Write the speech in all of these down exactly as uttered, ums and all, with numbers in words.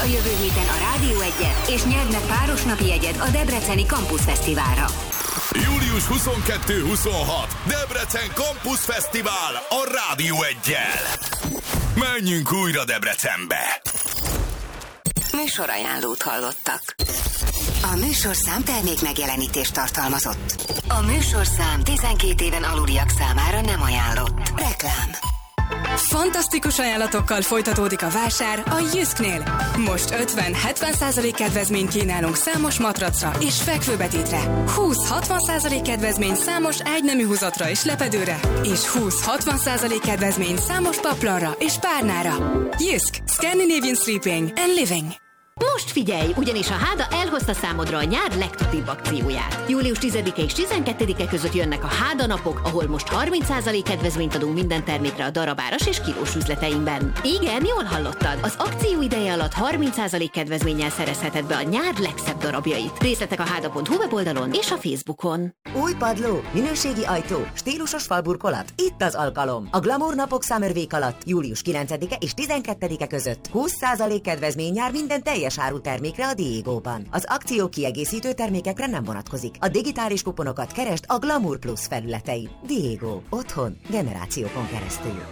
a jövő héten a Rádió egyet, és nyerd meg párosnapi jegyet a Debreceni Campus Fesztiválra. július huszonkettő-huszonhat Debrecen Campus Fesztivál a Rádió egyel. Menjünk újra Debrecenbe! Műsorajánlót hallottak. A műsorszám termék megjelenítést tartalmazott. A műsorszám tizenkét éven aluliak számára nem ajánlott. Reklám. Fantasztikus ajánlatokkal folytatódik a vásár a Jysknél. Most ötven-hetven százalék kedvezményt kínálunk számos matracra és fekvőbetétre. húsz-hatvan százalék kedvezmény számos ágynemű húzatra és lepedőre. És húsz-hatvan százalék kedvezmény számos paplanra és párnára. Jysk. Scandinavian Sleeping and Living. Most figyelj, ugyanis a Háda elhozta számodra a nyár legtutibb akcióját. július tizedike és tizenkettedike között jönnek a Háda napok, ahol most harminc százalék kedvezményt adunk minden termékre a darabáras és kilós üzleteinkben. Igen, jól hallottad. Az akció ideje alatt harminc százalék kedvezménnyel szerezheted be a nyár legszebb darabjait. Részletek a háda pont hu weboldalon és a Facebookon. Új padló, minőségi ajtó, stílusos falburkolat. Itt az alkalom. A Glamour napok Summer Week alatt július kilencedike és tizenkettedike között húsz százalék kedvezmény jár minden teljes áru termékre a Diegóban. Az akció kiegészítő termékekre nem vonatkozik. A digitális kuponokat keresd a Glamour Plus felületein. Diego. Otthon. Generációkon keresztül.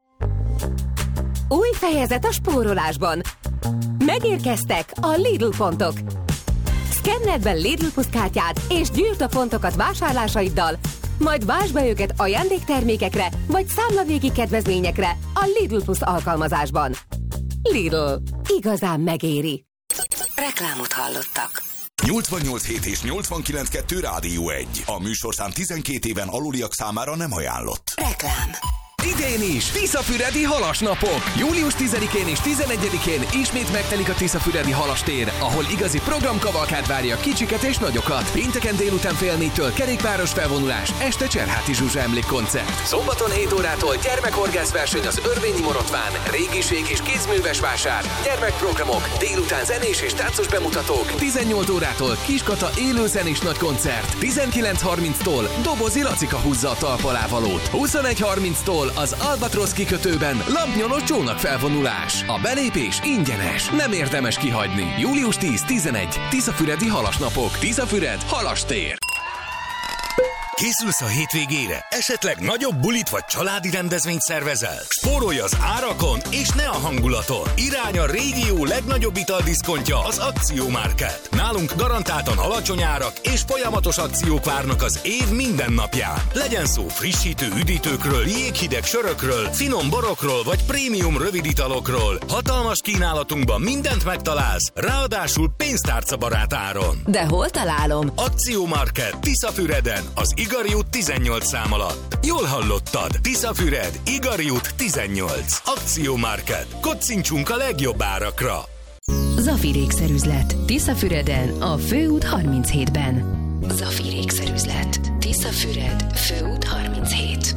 Új fejezet a spórolásban. Megérkeztek a Lidl pontok. Szkenneld be Lidl Plus kártyád és gyűjtsd a pontokat vásárlásaiddal, majd vásd be őket ajándéktermékekre vagy számlavégi kedvezményekre a Lidl Plus alkalmazásban. Lidl. Igazán megéri. Reklámot hallottak. nyolcvannyolc hét és nyolcvankilenc kettő Rádió egy. A műsorszám tizenkét éven aluliak számára nem ajánlott. Reklám. Idén is Tiszafüredi halasnapok. július tizedikén és tizenegyedikén ismét megtelik a Tiszafüredi halastér, ahol igazi programkavalkád várja kicsiket és nagyokat. Pénteken délután fél négytől kerékpáros felvonulás, este Cserháti Zsuzsa emlékkoncert. Szombaton hét órától gyermekhorgászverseny az Örvényi Morotván, régiség és kézműves vásár, gyermekprogramok, délután zenés és táncos bemutatók, tizennyolc órától Kiskata élő zenés nagy koncert, tizenkilenc harminctól Dobozi Lacika húzza a talpalávalót, huszonegy harminctól az Albatrosz kikötőben lampnyolos csónak felvonulás. A belépés ingyenes, nem érdemes kihagyni. július tíz-tizenegy Tiszafüredi halasnapok. Tiszafüred halastér. Készülsz a hétvégére? Esetleg nagyobb bulit vagy családi rendezvényt szervezel? Spórolj az árakon és ne a hangulaton! Irány a régió legnagyobb italdiszkontja, az Akciómarket. Nálunk garantáltan alacsony árak és folyamatos akciók várnak az év minden napján. Legyen szó frissítő üdítőkről, jéghideg sörökről, finom borokról vagy prémium röviditalokról. Hatalmas kínálatunkban mindent megtalálsz, ráadásul pénztárcabarát áron. De hol találom? Akciómarket Tiszafüreden, az Igari út tizennyolc szám alatt. Jól hallottad? Tiszafüred, Igari út tizennyolc. Akciómarket. Kocincsunk a legjobb árakra. Zafir ékszerüzlet. Tiszafüreden, a Főút harminchétben. Zafir ékszerüzlet. Tiszafüred, Főút harminchét.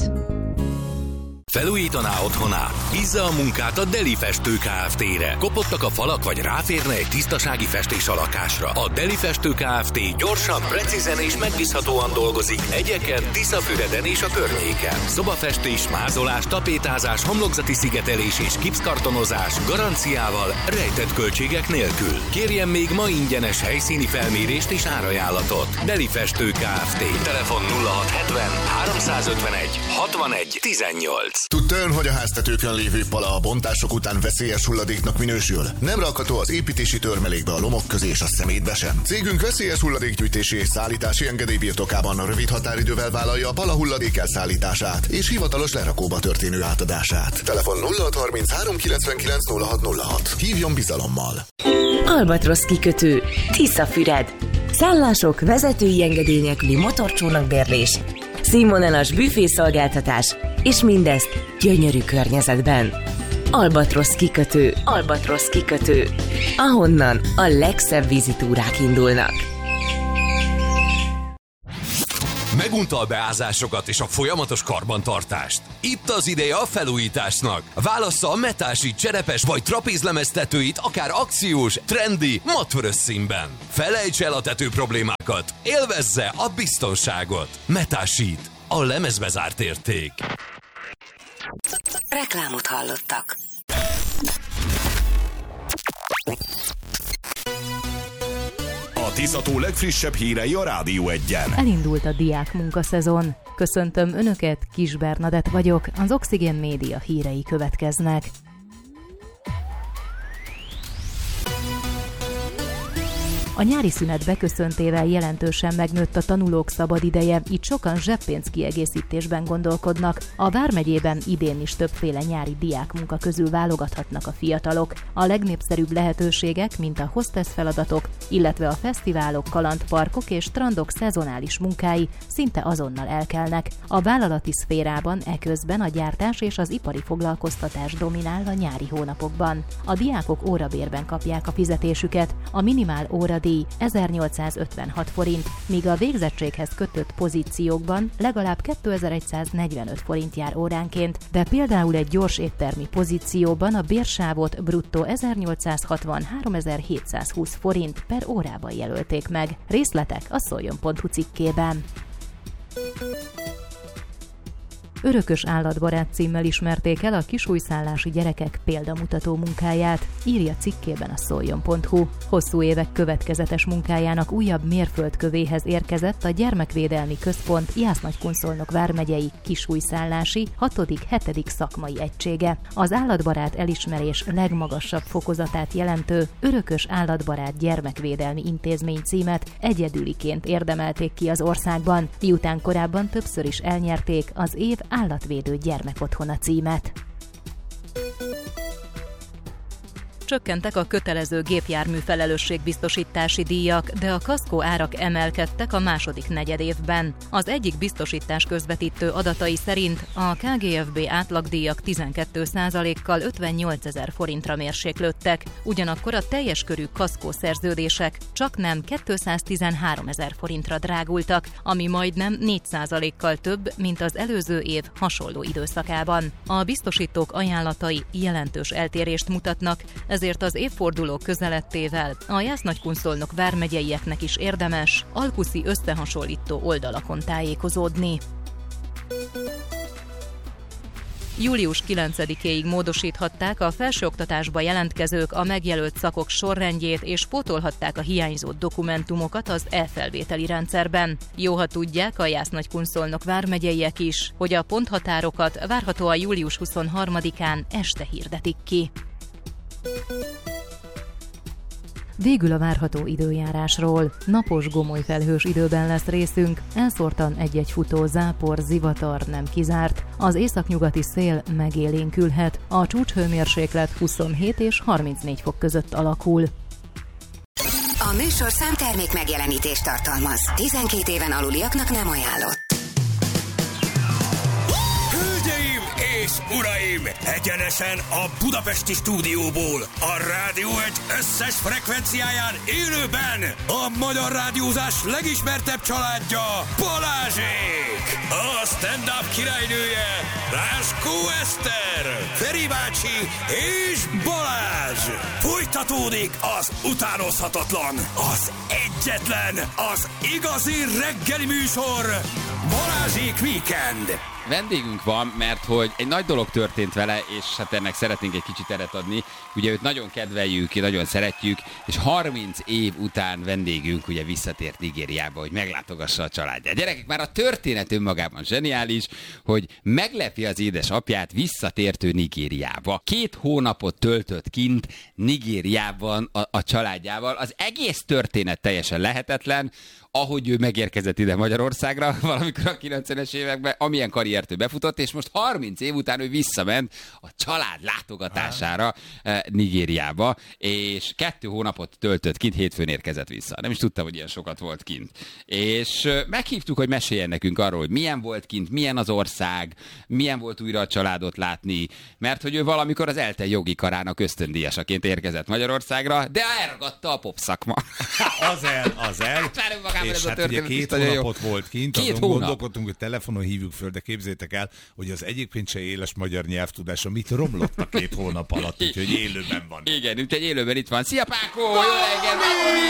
Felújítaná otthonát? Bízza a munkát a Deli Festő Kft-re. Kopottak a falak, vagy ráférne egy tisztasági festés a lakásra? A Deli Festő Kft. Gyorsan, precízen és megbízhatóan dolgozik egyeken, Tiszafüreden és a környéken. Szobafestés, mázolás, tapétázás, homlokzati szigetelés és gipszkartonozás garanciával, rejtett költségek nélkül. Kérjen még ma ingyenes helyszíni felmérést és árajánlatot. Deli Festő Kft. Telefon nulla hat hetven háromszázötvenegy hatvanegy tizennyolc. Tudta ön, hogy a háztetőkön lévő pala a bontások után veszélyes hulladéknak minősül? Nem rakható az építési törmelékbe, a lomok közé és a szemétbe sem. Cégünk veszélyes hulladékgyűjtési és szállítási engedély birtokában a rövid határidővel vállalja a pala hulladék elszállítását és hivatalos lerakóba történő átadását. Telefon nulla hat harminchárom kilencvenkilenc nulla hat nulla hat. Hívjon bizalommal! Albatrosz kikötő. Tiszafüred. Szállások, vezetői engedély nélküli motorcsónakbérlés, színvonalas büfészolgáltatás, és mindezt gyönyörű környezetben. Albatrosz kikötő, Albatrosz kikötő, ahonnan a legszebb vízitúrák indulnak. Megunta a beázásokat és a folyamatos karbantartást? Itt az ideje a felújításnak. Válassza a metási, cserepes vagy trapézlemeztetőit akár akciós, trendi, matvörös színben. Felejts el a tető problémákat, élvezze a biztonságot. Metásít, a lemezbe zárt érték. Reklámot hallottak. Tiszató legfrissebb hírei a Rádió Egyen. Elindult a diák munkaszezon. Köszöntöm Önöket, Kis Bernadett vagyok, az Oxygen Média hírei következnek. A nyári szünet beköszöntével jelentősen megnőtt a tanulók szabadideje, így sokan zseppénz kiegészítésben gondolkodnak. A Vármegyében idén is többféle nyári diákmunka közül válogathatnak a fiatalok. A legnépszerűbb lehetőségek, mint a hostess feladatok, illetve a fesztiválok, kalandparkok és strandok szezonális munkái szinte azonnal elkelnek. A vállalati szférában eközben a gyártás és az ipari foglalkoztatás dominál a nyári hónapokban. A diákok órabérben kapják a fizetésüket, a minimál óradíj ezernyolcszázötvenhat forint, míg a végzettséghez kötött pozíciókban legalább kétezer-egysszáznegyvenöt forint jár óránként, de például egy gyors éttermi pozícióban a bérsávot bruttó ezernyolcszázhatvan-háromezer-hétszázhúsz forint per órában jelölték meg. Részletek a szoljon pont hu cikkében. Örökös állatbarát címmel ismerték el a kisújszállási gyerekek példamutató munkáját, írja cikkében a szoljon pont hu. Hosszú évek következetes munkájának újabb mérföldkövéhez érkezett a Gyermekvédelmi Központ Jász-Nagykunszolnok vármegyei kisújszállási hatodik-hetedik szakmai egysége. Az állatbarát elismerés legmagasabb fokozatát jelentő Örökös állatbarát gyermekvédelmi intézmény címet egyedüliként érdemelték ki az országban, miután korábban többször is elnyerték az év állatvédő gyermekotthona címet. Csökkentek a kötelező gépjármű felelősségbiztosítási díjak, de a kaszkó árak emelkedtek a második negyedévben. Az egyik biztosítás közvetítő adatai szerint a ká gé ef bé átlagdíjak tizenkét százalékkal ötvennyolcezer forintra mérséklődtek, ugyanakkor a teljes körű kaszkó szerződések csaknem kétszáztizenháromezer forintra drágultak, ami majdnem négy százalékkal több, mint az előző év hasonló időszakában. A biztosítók ajánlatai jelentős eltérést mutatnak, ezért az évforduló közelettével a Jász-Nagykunszolnok vármegyeieknek is érdemes alkuszi összehasonlító oldalakon tájékozódni. július kilencedikéig módosíthatták a felsőoktatásba jelentkezők a megjelölt szakok sorrendjét, és pótolhatták a hiányzó dokumentumokat az e-felvételi rendszerben. Jó, ha tudják a Jász-Nagykunszolnok vármegyeiek is, hogy a ponthatárokat várhatóan július huszonharmadikán este hirdetik ki. Végül a várható időjárásról. Napos, gomoly felhős időben lesz részünk, elszórtan egy-egy futó zápor, zivatar nem kizárt. Az északnyugati szél megélénkülhet, a csúcshőmérséklet huszonhét és harmincnégy fok között alakul. A műsorszám termék megjelenítést tartalmaz. tizenkét éven aluliaknak nem ajánlott. Hölgyeim és uraim! Egyenesen a budapesti stúdióból, a Rádió egy összes frekvenciáján élőben a magyar rádiózás legismertebb családja, Balázsék! A stand-up királynője, Ráskó Eszter, Feri bácsi és Balázs! Folytatódik az utánozhatatlan, az egyetlen, az igazi reggeli műsor, Balázsék Weekend! Vendégünk van, mert hogy egy nagy dolog történt vele, és hát ennek szeretnénk egy kicsit teret adni. Ugye őt nagyon kedveljük, nagyon szeretjük, és harminc év után vendégünk ugye visszatért Nigériába, hogy meglátogassa a családját. Gyerekek, már a történet önmagában zseniális, hogy meglepi az édesapját visszatértő Nigériába. Két hónapot töltött kint Nigériában a, a családjával. Az egész történet teljesen lehetetlen, ahogy ő megérkezett ide Magyarországra valamikor a kilencvenes években, amilyen karriert ő befutott, és most harminc év után ő visszament a család látogatására eh, Nigériába, és kettő hónapot töltött kint, hétfőn érkezett vissza. Nem is tudtam, hogy ilyen sokat volt kint. És eh, meghívtuk, hogy meséljen nekünk arról, hogy milyen volt kint, milyen az ország, milyen volt újra a családot látni, mert hogy ő valamikor az ELTE jogi karának ösztöndíjasaként érkezett Magyarországra, de elragadta a popszakma. Az el, az el. És hát ugye két hónapot volt kint, azon gondolkodtunk, hogy telefonon hívjuk föl, de képzeljétek képzétek el, hogy az egyébként se éles magyar nyelvtudása mit romlott a két hónap alatt, úgyhogy élőben van. Igen, úgyhogy élőben itt van. Szia Pákó! Jó reggelt!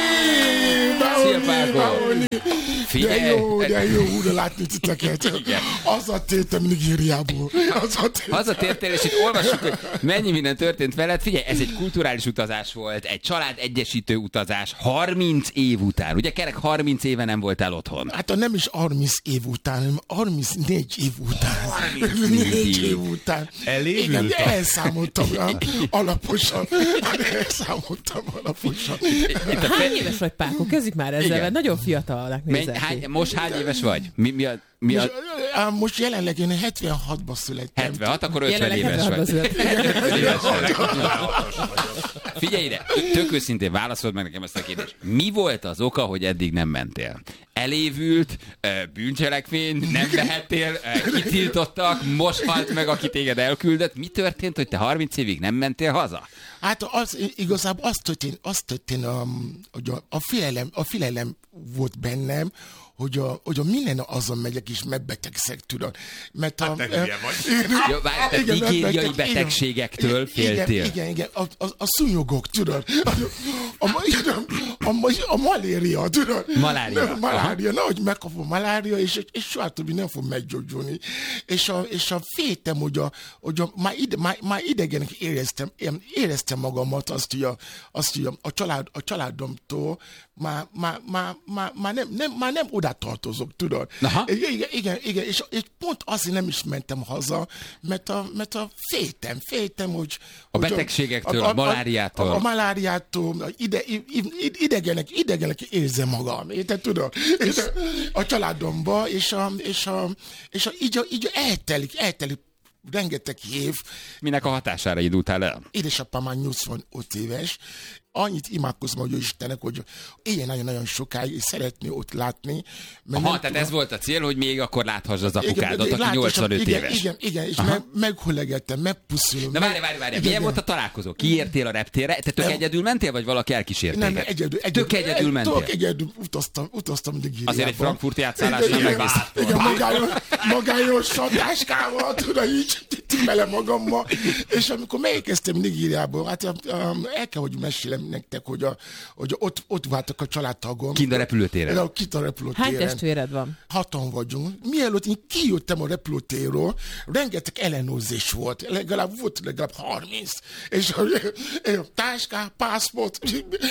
Szia Pákó! De jó, de jó, újra látni titeket. Hazatértem Nigériából. Hazatértem. Hazatértél, és itt olvassuk, hogy mennyi minden történt veled. Figyelj, ez egy kulturális utazás volt, egy család egyesítő utazás, harminc év után. Ugye kerek harminc éve nem voltál otthon. Hát nem is harminc év után, hanem harmincnégy év után. harmincnégy év után. Elévültem. Igen, elszámoltam alaposan. Elszámoltam alaposan. Hány éves vagy, Pákó? Kezdjük már ezzel, Igen. mert nagyon fiatalnak nézel. Hány, most hány éves vagy? Mi, mi a, mi a... Most, most jelenleg én hetvenhatban születtem. hetvenhat, akkor ötven Jelenleg éves vagy. hetvenhatban éves vagy. Figyelj ide, tök őszintén válaszold meg nekem ezt a kérdést. Mi volt az oka, hogy eddig nem mentél? Elévült, bűncselekmény, nem vehettél, kitiltottak, most halt meg, aki téged elküldött. Mi történt, hogy te harminc évig nem mentél haza? Hát az, igazából azt történt, azt történt um, hogy a, a, félelem, a félelem volt bennem, hogy a, hogy a minden azon megyek és megbetegszek, tudod. Mert a... Hát te hülye vagy. Jó, várj, te nigériai betegségektől féltél. Igen, igen, igen. A, a, a szúnyogok, tudod. A, a, a, a, a malária, tudod. Malária. A malária. Nehogy megkapom malária, és, és soha többi nem fog meggyógyulni. És a, és a féltem, hogy, a, hogy a, már, ide, már, már idegenek éreztem, éreztem magamat azt, hogy a, azt, hogy a, a, család, a családomtól már, már, már, már, már, nem, nem, már nem oda tartozok, tudod. Igen, igen, igen, és, és pont azért nem is mentem haza, mert a, mert a féltem, féltem, hogy... A betegségektől, a, a, a maláriától. A, a maláriától, a ide, idegenek, idegenek érzem magam, érted, tudod? Érted? A családomba, és, a, és, a, és a, így, a, így eltelik, eltelik rengeteg év. Minek a hatására indultál el? Édesapám már nyolcvanöt éves, annyit imádkozom, hogy Istennek, hogy éljen nagyon-nagyon sokáig, és szeretné ott látni. Aha, tehát ez volt a cél, hogy még akkor láthass az apukádat, aki nyolcvanöt igen, éves. Igen, igen, és meg, meghulegettem, megpuszulom. Na várj, várj, várj, milyen volt a találkozó? Kiértél a reptérre? Te tök egyedül mentél, vagy valaki elkísért téged? Nem, egyedül, egyedül. Tök egyedül mentél? Tök egyedül utaztam, utaztam Nigériába. Azért egy frankfurti átszállásra megnéztem. Igen, magányos, magányos satáskával, tudod, így bele magammal. És amikor megérkeztem Nigériába, hát um, el kell, hogy mesélem nektek, hogy, a, hogy ott, ott váltak a családtagom. Kint a repülőtéren? Kint a repülőtéren. Hány testvéred van? Hatan vagyunk. Mielőtt én kijöttem a repülőtérről, rengeteg ellenőrzés volt. Legalább volt legalább harminc. És a, a táská, pászport,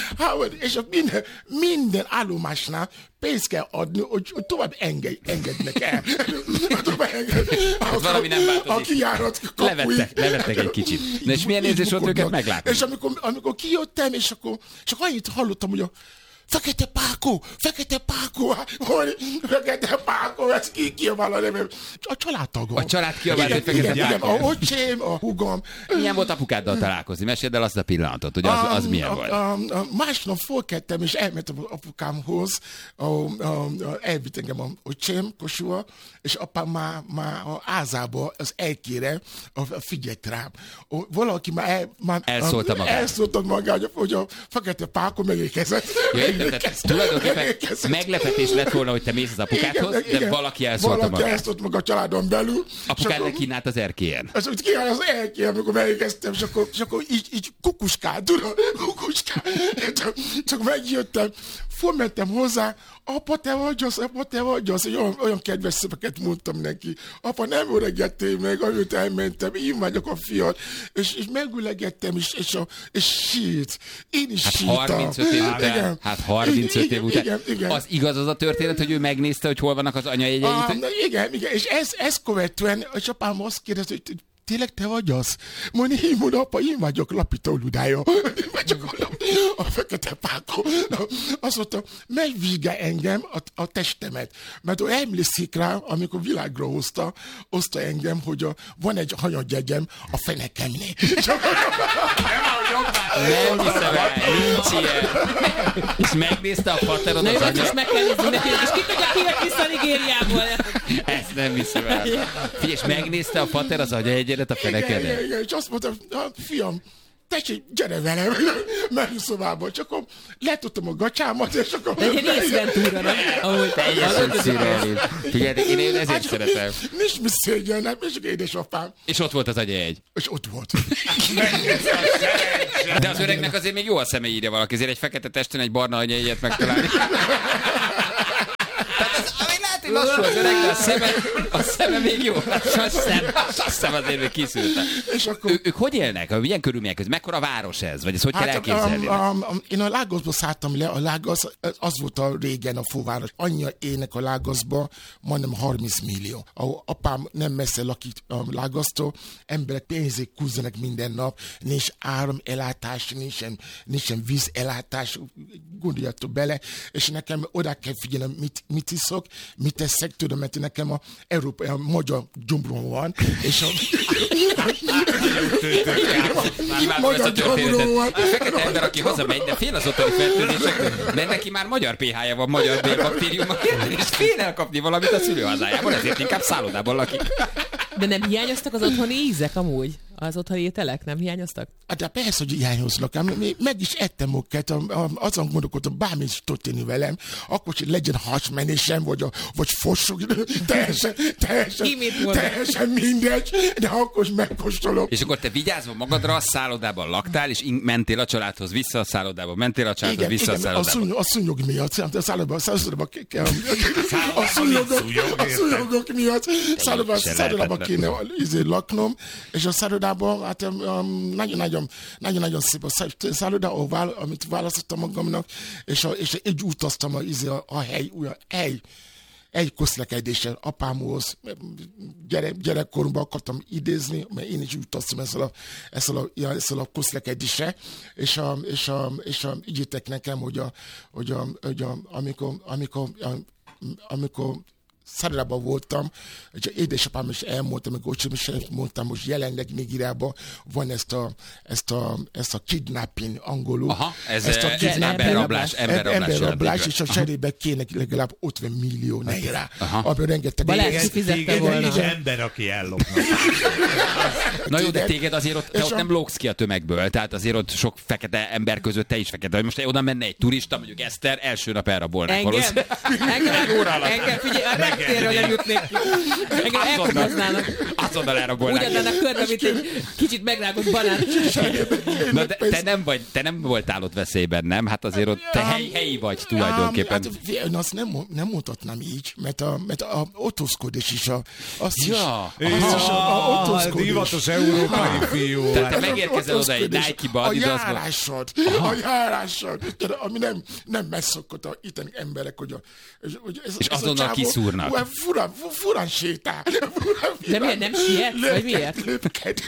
és a minden, minden állomásnál pénzt kell adni, hogy, hogy tovább engedj, engednek el. tovább enged. Ez valami nem változik. A kijárat kapuj. Levettek, levettek egy kicsit. Na és milyen érzés volt őket meglátni? És amikor, amikor kijöttem, és akkor csak annyit hallottam, hogy a Fekete Pákó, Fekete Pákó, hogy Fekete Pákó, ez ki kiabál a nevem. A családtagom. A család kiabált, hogy Fekete Pákó. Igen, a öcsém, a hugom. Milyen volt apukáddal találkozni? Meséld el azt a pillanatot, hogy az, az milyen a, volt. A, a, másnap fölkeltem, és elmentem az apukámhoz, a, a, a, elvitt engem a öcsém, Kossuha, és apám már, már a ázába, az elkére a, a figyelt rám. O, valaki már, el, már elszólta magát. Elszólta magát, hogy a Fekete Pákó megérkezett. Tehát tulajdonképpen meglepetés lett volna, hogy te mész az apukádhoz, igen, de igen. valaki elszólta valaki magát. Valaki elszólt meg a családon belül. Apukád meg kínált az erkélyen. Az úgy kínált az erkélyen, amikor megérkeztem, és akkor, és akkor így, így kukuskál, tudod, kukuskál. Csak, csak megjöttem, fölmentem hozzá, apa, te vagy az, apa, te vagy az, olyan, olyan kedves szöveket mondtam neki. Apa, nem öregettél meg, amit elmentem, én vagyok a fiad. És, és megülegettem, és, és, a, és sírt. Én is hát sírtam. harmincöt év után, igen. Hát harmincöt igen, év után. Igen, igen. Az igaz az a történet, hogy ő megnézte, hogy hol vannak az anyajegyeit? Ah, igen, igen, és ez, ez követően a apám azt kérdezte, hogy tényleg te vagy az? Mondja, én mondom, apa, én vagyok Lapita Uludája. Én vagyok a, a Fekete Pákó. Azt mondta, megvizsgálj engem a, a testemet. Mert ő emlékszik rá, amikor világra hozta, hozta engem, hogy a, van egy hanyadjegyem a fenekemnél. Nem hiszem el, nincs ilyen. És megnézte a faterod az anyag. Na jó, most meg kell nézni neki, és ki tudja, ki jött vissza Nigériából. Ezt nem hiszem el. Figyelj, és megnézte a fater az anyajegyedet a fenekedet? Igen, igen, és azt mondta, fiam, tessék, gyere velem, menjünk szobába, csak akkor letudtam a gacsámat, és akkor... De egy észventúra, nem? Ahogy teljesen szürreális. Figyelj, én, én ezért hát, szeretem. Nincs mi szégyennem, és akkor édesapám. És ott volt az agyajegy. És ott volt. De az öregnek azért még jó a szeme, írja valaki, azért egy fekete testön egy barna agyajegyet megtalálni. Lassú az öreg, de a szeme, a szeme még jó. A szem, a szem azért még kiszűrte. És akkor... Ő, ők hogy élnek? Milyen körülmények között? Mekkora város ez? Vagy ezt hogy hát, kell elképzelni? Um, um, um, én a Lágoszba szálltam le, a Lágosz, az volt a régen a főváros. Annyian élnek a Lágoszba, majdnem harminc millió. Ahol apám nem messze lakik a Lágosztól, emberek pénzét kúzzanak minden nap, nincs áramellátás, nincsen, nincsen vízellátás, gondoljatok bele, és nekem oda kell figyelni, mit, mit iszok, mit teszek, tudom, mert nekem a európai, a magyar gyomrom van, és a... Imádom ezt a történetet. A fekete ember, aki hazamegy, de fél az otthoni fertőzésektől, mert neki már magyar pé há-ja van, magyar bélbaktériuma, és fél elkapni valamit a szülőhazájában, ezért inkább szállodában lakik. De nem hiányoztak az otthoni ízek amúgy? Az otthoni ételek nem hiányoztak? Hát de persze, hogy hiányoznak. Meg is ettem őket, azon gondolkodtam, bármi is történni velem, akkor hogy legyen hasmenésem, vagy, a, vagy fosok, teljesen, teljesen, teljesen mindegy, de akkor is megkóstolom. És akkor te vigyázva magadra, a szállodában laktál, és mentél a családhoz vissza a szállodába, mentél a családhoz igen, vissza igen, a szállodába. A szúnyog miatt, a szállodában, a szállodában, a szúnyogok miatt, szállodában kéne laknom, és a szállodában, hát um, nagyon-nagyon, nagyon-nagyon szép a szálloda, amit választottam magamnak, és, a, és így utaztam a, a, a hely, olyan hely, egy közlekedéssel apámhoz, gyere, gyerekkoromban akartam idézni, mert én is utaztam ezzel a, ezzel a, ezzel a közlekedéssel, és, a, és, a, és a, ígyétek nekem, hogy, a, hogy, a, hogy a, amikor, amikor, a, amikor szállodában voltam, és édesapám is elmondta, amikor ott is mondtam, hogy jelenleg még irában van ezt a, ezt a, ezt a kidnapping angolul. Aha, ez ezt a kidnapping, emberrablás, emberrablás, emberrablás, és a cserébe kéne legalább ötven millió nejrá, abban rengeteg... Balázs kifizette volna. Egy ember, aki ellopnak. Na jó, de téged azért ott, te ott nem lógsz ki a tömegből, tehát azért ott sok fekete ember között te is fekete. Most oda menne egy turista, mondjuk Eszter, első nap elrabolnak valószínűleg. Engem, engem, engem, figyelj, a reptérről nem jutnék ki. Engem elkapoznának. Azonnal elrabolnák. Úgy adnának körbe, mint egy kicsit megrágott banán. Na de te nem, vagy, te nem voltál ott veszélyben, nem? Hát azért ott te helyi, helyi vagy tulajdonképpen. Hát, én azt nem, nem mondhatnám így, mert a, mert a otthoskodás is a... Azt ja. is, azt is a, a divatos európai fiú. Tehát te megérkezel oda egy Nike-ba, a járásod, a járásod, ami nem, nem megszokott a itteni emberek, hogy a... Hogy ez, és ez azonnal kiszúrnak. Furán, furán sétál. De miért nem siet? Vagy miért? Lépked.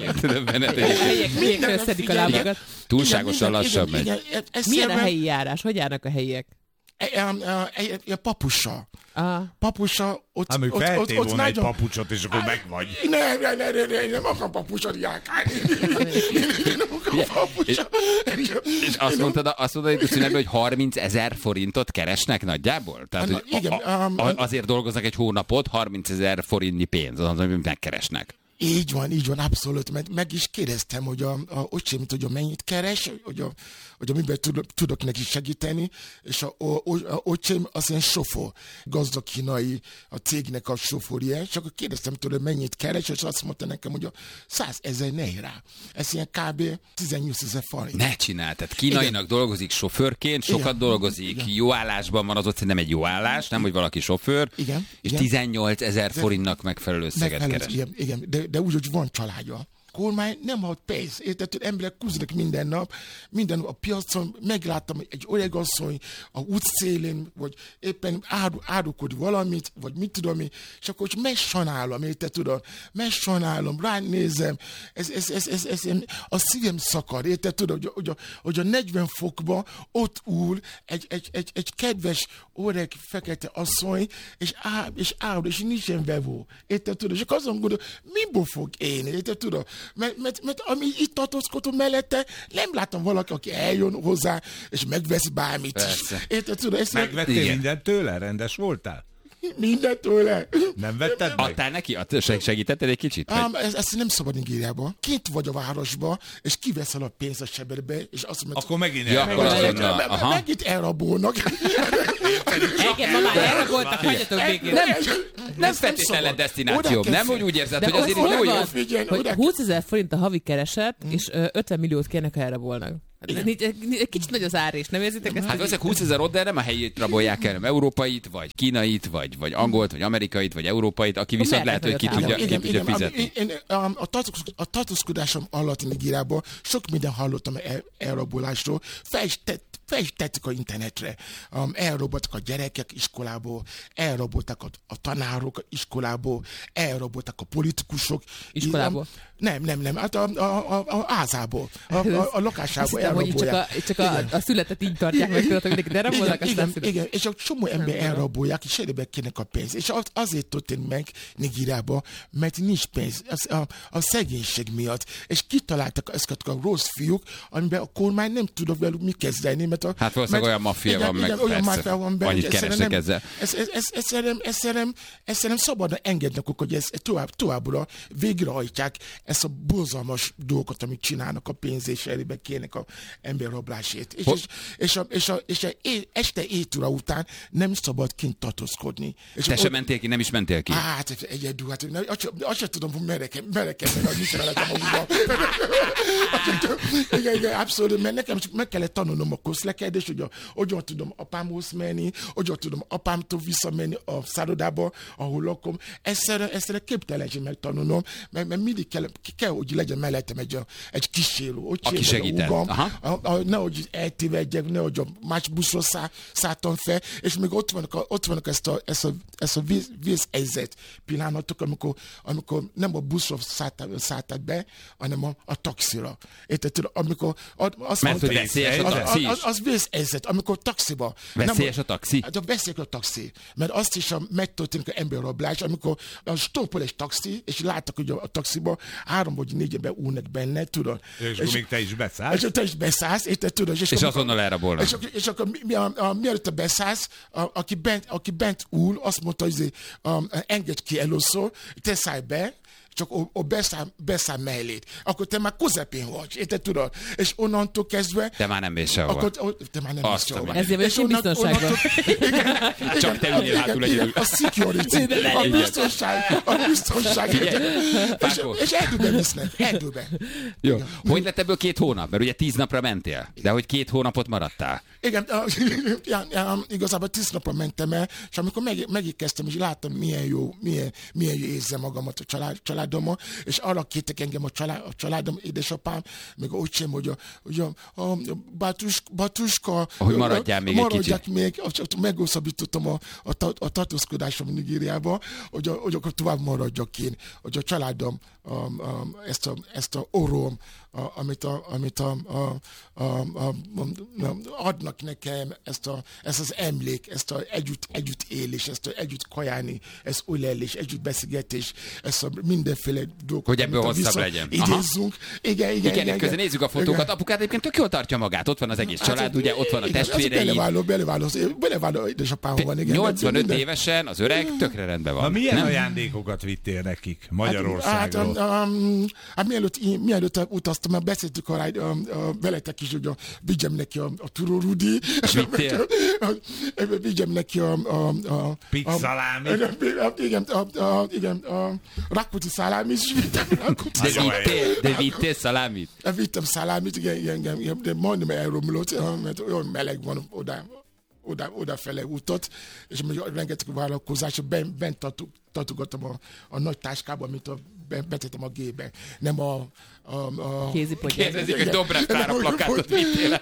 Helyiek összedik a lábakat. Túlságosan lassabb megy. Milyen a helyi járás? Hogy járnak a helyiek? A papusa. Ah. Papusa, ott... Hát még feltél volna nagyon... egy papucsot, és akkor megvagy. Nem, nem, nem, nem, nem, nem akar papucsot járkálni. Én nem akar papucsot. És azt mondtad, azt mondod, hogy szünetben, hogy harminc ezer forintot keresnek nagyjából? Tehát, hogy igen, a, a, azért dolgoznak egy hónapot, harminc ezer forintnyi pénz, az, amit megkeresnek. Így van, így van, abszolút, mert meg is kérdeztem, hogy a, a öcsém, hogy a mennyit keres, hogy a, hogy a miben tudok, tudok neki segíteni, és a, a, a öcsém az ilyen sofőr, gazdag kínai, a cégnek a sofőrje, és akkor kérdeztem tőle, mennyit keres, és azt mondta nekem, hogy a százezer nejrá. Ez ilyen kb. tizennyolcezer forint. Ne csinál, tehát kínainak igen. dolgozik sofőrként, sokat igen. dolgozik, igen. jó állásban van, az ott nem egy jó állás, nem, hogy valaki sofőr, igen. és igen. tizennyolcezer forintnak megfelelő összeget keres. Igen, igen. De, de úgy, hogy van családja. Kormány nem ad pénzt, érted, hogy emberek kúznak minden nap, minden nap a piacon, megláttam egy öreg asszony a útszélén, vagy éppen árukod valamit, vagy mit tudom én, és akkor hogy megsajnálom, érted, tudod, megsajnálom, ránézem, ez, ez, ez, ez, ez, ez, a szívem szakad, érted, tudod, hogy a, hogy a negyven fokban ott ül egy, egy, egy, egy kedves öreg fekete asszony, és áll, és áll, és nincsen vevó, érted, tudod, és akkor azon gondolom, miből fog élni, érted, tudod, Mert, mert, mert ami itt tartózkodom mellette, nem látom valaki, aki eljön hozzá, és megvesz bármit. Érted, tudod? Megvettél mindent tőle? Rendes voltál? Minden tőle. Nem vetted meg? Adtál neki? Segítetted egy kicsit? Um, ez, ezt nem szabad Nigériában. Kint vagy a városba, és kiveszel a pénzt a sebedbe, és azt mondod... Akkor megint ja, elrabolnak. Megint elrabolnak. Igen, ma már elraboltak, hagyjatok békén. Nem, nem feltétlenül lett desztináció. Nem, hogy úgy érzed, hogy azért jó jó. Hogy húszezer forint a havi kereset, és ötven milliót kérnek, ha elrabolnak. Egy kicsit nagy az ár is, nem érzitek ezt? Hát ezek húszezer ott, de nem a helyét rabolják el, nem európait, vagy kínait, vagy, vagy angolt, vagy amerikait, vagy európait, aki viszont lehet, hogy ki tudja, ki tudja fizetni. Én, én, a, a tartózkodásom alatt Nigériában sok minden hallottam el, elrabolásról, fel is tett, fel is tettek a internetre. Um, elraboltak a gyerekek iskolából, elraboltak a, a tanárok iskolából, elraboltak a politikusok. Iskolából? Nem, nem, nem, hát a, a, a, a házából, a, a, a lakásából elrabolják. Hogy csak, a, csak a, a születet így tartják meg, tudod, hogy de rabolnak, igen, igen, igen, és a csomó ember elrabolják, és cserébe kérnek a pénzt. És az, azért történt meg Nigériában, mert nincs pénz, az, a, a szegénység miatt. És kitaláltak ezeket a rossz fiúk, amiben a kormány nem tudott velük mi kezdeni. Mert a, hát valószínűleg olyan maffia van meg, olyan maffia van benne, annyit keresnek ezzel. Ezt nem szabadna engednek, hogy ezt tovább, továbbra végrehajtják ezt a borzalmas dolgokat, amit csinálnak a pénz és elébe kérnek a emberrablásért. És, és, és, a, és, a, és a é, este étura után nem szabad kint tartózkodni. És te sem mentél ki, nem is mentél ki? Hát egyedül, hát azt sem tudom, hogy merre kell menni, hogy mit szeretem a húzba. Igen, igen, abszolút, mert nekem csak meg kellett tanulnom a közlekedést, hogy hogyan tudom apámhoz menni, hogyan tudom apámtól visszamenni a szállodába, ahol lakom. Egyszerre képtelenség megtanulnom, mert, mert mindig kell, kell, hogy legyen mellettem egy, egy kísérő. Aki segített. Nehogy eltévedjek, nehogy a más buszra szá, szálltam fel, és még ott vannak, a, ott vannak ezt a, ezt a, ezt a víz, vízhelyzet pillanatok, amikor, amikor nem a buszra szálltál be, hanem a, a taxira. Érted? Amikor azt mert hogy veszélyes a taxi az, az, az vészhelyzet, amikor taxiba. Veszélyes a taxi? Hát a veszélyes a taxi. Mert azt is megtörténik az emberrablás, amikor stoppol egy taxi, és láttak, hogy a, a taxiba három vagy négy ember ülnek benne, tudod. És, és még te is beszállsz. És te is beszállsz, érted, tudod. És, és azonnal elrabolnak. És, és akkor mi, a, a, mielőtt te beszállsz, a, aki, bent, aki bent ül, azt mondta, hogy um, engedj ki először, te szállj be, csak a beszáll, beszáll mellét. Akkor te már közepén vagy, érted, tudod? És onnantól kezdve... Te már nem mész sehova. Akkor, te már nem mész sehova. Ezért vagy én biztonságban. Csak te ügyél hátul egyedül. A security, a biztonság, a biztonság. És, és erdőben visznek, erdőben. Jó. Hogy lett ebből két hónap? Mert ugye tíz napra mentél, de hogy két hónapot maradtál. Igen, ja, ja, igazából tíz napra mentem el, és amikor meg, megérkeztem, és láttam, milyen jó, milyen, milyen jó érzem magamat a család, családommal, és arra kértek engem a, család, a családom, édesapám, meg úgy sem, hogy a, hogy a, a bátus, bátuska, hogy maradjál még egy kicsit. Még, meghosszabbítottam a, a, a tartózkodásom Nigériába, hogy, a, hogy akkor tovább maradjak én, hogy a családom a, a, ezt, a, ezt a orom, a, amit, a, amit a, a, a, a, a, adnak nekem, ezt, a, ezt az emlék, ezt a együtt, együtt élés, ezt a együtt kajálni, ezt ölelés, együtt beszélgetés, ezt a mindenféle dolgokat. Hogy ebből hosszabb legyen. Idézzünk. Igen, igen, igen. Igen, közben nézzük a fotókat. Igen. Apukád egyébként tök jól tartja magát. Ott van az egész család, hát, ugye, ott van a igen, testvérei. Beleváló, beleváló, beleváló édesapám van. Igen, nyolcvanöt minden. Évesen az öreg tökre rendben van. Na, milyen nem? Ajándékokat vittél nekik Magyarországról? Hát, hát, um, hát mielőtt, mielőtt utaztam, már beszéltük a, a, a veletek is, hogy a, vigyem neki a, a turórudi. Vigyem neki a... a, a Pizzalámi. Igen, a, a, igen, a Rakputi szalámi is vittem. De vittél, de vittél szalámit? Vittem szalámit, igen, igen, igen, de majdnem elromlott, mert olyan meleg van oda. Oda, odafele útot, és még rengeteg vállalkozás, bent, bent tatu, tatugattam a, a nagy táskába, amit a, betettem a gébe. Nem a... a, a Kérdezik, hogy Dobrev-Klára plakátot vittél.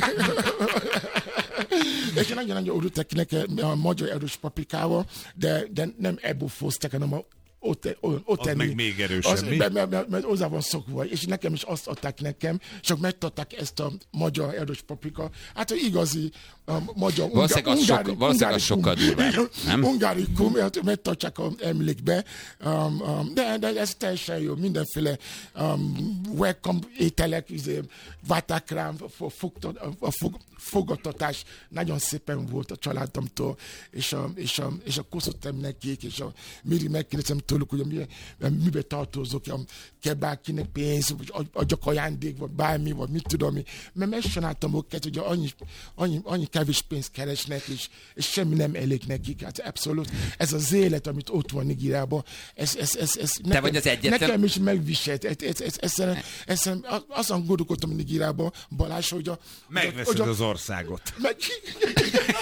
És nagyon-nagyon örültek neki a magyar erős paprikával, de, de nem ebből foztak, hanem a ott, ott az meg még erősebb, mi? Mert, mert, mert, mert hozzá van szokva, és nekem is azt adták nekem, csak megtarták ezt a magyar erős paprika. Hát, hogy igazi um, magyar... Valószínűleg az, sok, valószínűleg az sokkal durvább, nem? Ungarikum, megtartják a emlékbe, um, um, de, de ez teljesen jó, mindenféle um, welcome ételek, várták rám, a, a fog, fogadtatás nagyon szépen volt a családomtól, és a, és a, és a koszottam nekik, és a Miri megkérdezem tőlük, hogy miben, miben tartozok, a kell bárkinek pénz, vagy adjak ajándék, vagy bármi, vagy mit tudom mi. Mert megcsináltam őket, hogy annyi, annyi, annyi kevés pénzt keresnek, és, és semmi nem elég nekik. Hát abszolút. Ez az élet, amit ott van Nigériában, ez, ez, ez, ez Te nekem, vagy az egyetlen... nekem is megviselt. Ez, ez, ez, ez, ez, ez, azon gondolkodtam Nigériában, Balázs, hogy a... Megveszed hogy a, az országot. Meg,